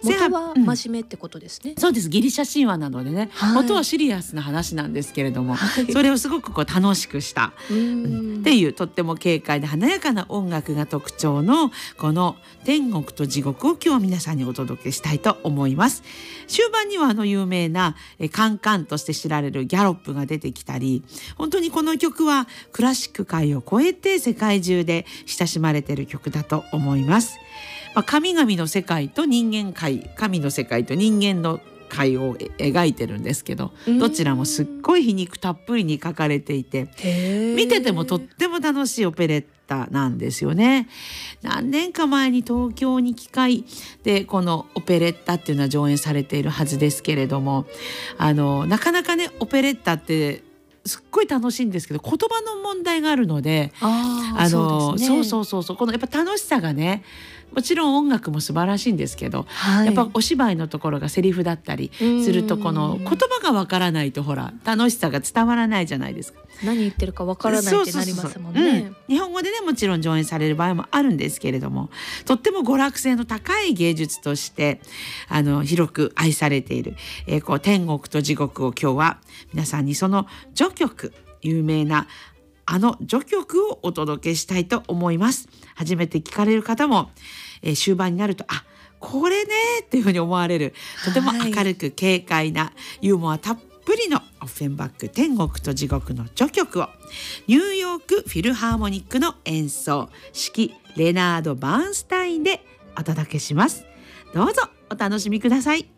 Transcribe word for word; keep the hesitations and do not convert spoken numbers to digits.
元は真面目ってことですね。 そうです。ギリシャ神話なのでね、はい、元はシリアスな話なんですけれども、はい、それをすごくこう楽しくしたうんっていう、とっても軽快で華やかな音楽が特徴のこの天国と地獄を今日皆さんにお届けしたいと思います。終盤にはあの有名なえカンカンとして知られるギャロップが出てきたり、本当にこの曲はクラシック界を超えて世界中で親しまれている曲だと思います。まあ、神々の世界と人間界、神の世界と人間の界を描いてるんですけど、どちらもすっごい皮肉たっぷりに書かれていて、見ててもとっても楽しいオペレッタなんですよね。何年か前に東京に機会でこのオペレッタっていうのは上演されているはずですけれども、あのなかなかねオペレッタってすっごい楽しいんですけど、言葉の問題があるので、ああの そうですね、そうそうそうそうこのやっぱ楽しさがね、もちろん音楽も素晴らしいんですけど、はい、やっぱお芝居のところがセリフだったりすると、この言葉がわからないとほら楽しさが伝わらないじゃないですか。 何言ってるかわからないってなりますもんね。 日本語でねもちろん上演される場合もあるんですけれども、とっても娯楽性の高い芸術としてあの広く愛されている、えー、こう天国と地獄を今日は皆さんにその序曲、有名なあの序曲をお届けしたいと思います。初めて聞かれる方も、えー、終盤になるとあこれねっていうふうに思われる、とても明るく軽快なユーモアたっぷりのオフェンバック天国と地獄の序曲をニューヨークフィルハーモニックの演奏、指揮レナード・バーンスタインでお届けします。どうぞお楽しみください。